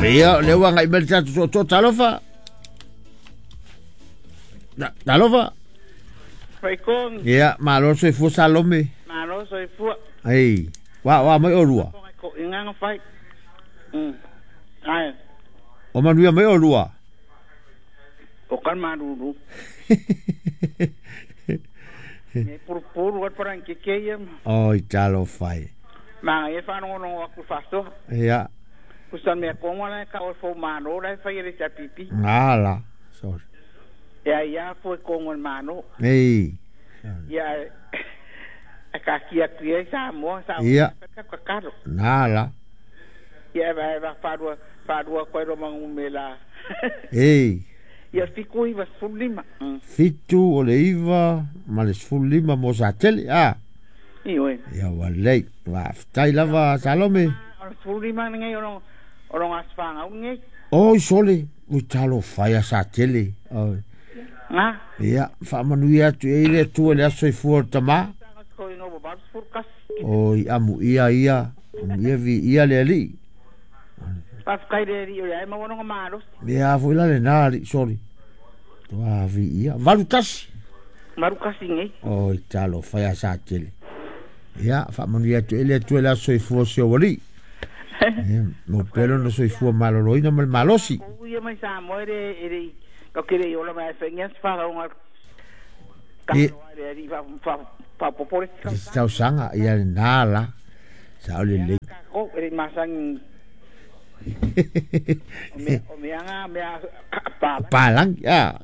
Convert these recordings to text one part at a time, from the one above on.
Ia, le wanga i mele tatu so talofa. Talofa. Fai kong. Ia, malo so fu salome. Malo so fu. Ai, wa mai orua. Ko inganga fai. Ai. O manuia mai orua. O kan maruru. Me purpuru wat parang kekeyem. Oi, talo fai. Ma e fa no aku fasto. Ia. Kusan me kongo na ka o fo mano la fai ele cha pipi. Ala. Sorry. Ya foi kongo mano. Ei. Ya ka kia kia sa mo sa. Ia. Ka karo. Nala. Ya va fadua ko ro mangumela. Ei. Ia fiku iwa fulima. Fitu o le iwa, ma le fulima mo sa tele, Iwe. Ia walei, wa aftai lava salome. Fulima ngai orang asfanga ngai. Oi sole, ui talo fai a sa tele. Nga? Ia, fa manuia tu eile tu ele aso i fuor tama. Oi, amu ia, vi ia le ali. Paskai le ri o ia ma wono ngamaros. Ia, foi la le nari, sorry. Tua vi ia, varutasi. Marukasi ngai. Oi, talo fai a sa tele. Ia, fa manuia tu eile tu ele aso i fuor se wali. Mo pelo no soy fu maloloina mal malosi. Ia mai sa mo ere ko kere yo la mai fengas fa un ka ri fa popore. Sta usanga ia nala. Sa ole le. Ko ere masang me anga me palang ya.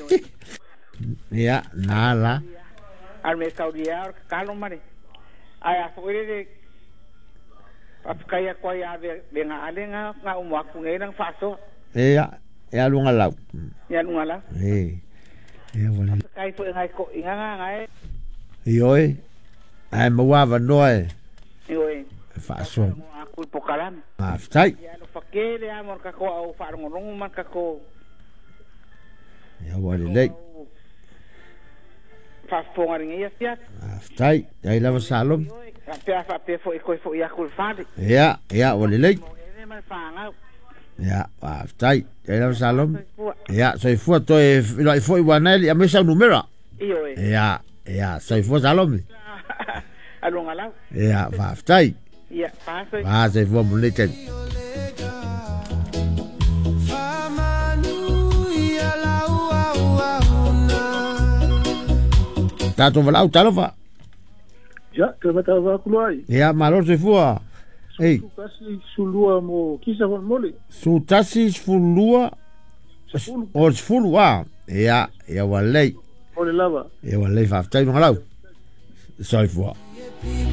Ya nala. Al me kaudia kalo mare. Aya foi Apakaya ko ya benga alenga nga umwaku ngang faso. Ia, ia lunga lau. Ya lunga la. Ia wala. Kai fo ngai ko inga ngai. Ioi. Ai mawa noe. Ioi. Faso. Aku pokalan. Aftai. Ya no fakele amor ka ko au farngorong man ka ko. Ya wala le. Fas pongaring ia siat. Aftai, ai lava salom. Fa pe fo fo ya kul fadi. Ya, wala le. Ya, aftai, ai lava salom. Ya, soy foto e foi wanel a mesa numero. Ioi. Ya, soy foto salom. Alonga la. Ya, aftai. Ya, paso. Soy foto muleten. Tato valau talofa. Ya, ke mata va kulai. Ya, malor se fua. Ei. Kasi sulua mo kisa hon mole. Su tasi fulua. O fulua. Ya, walei. Ole lava. Ya walei fa tai no lau. Sai fua.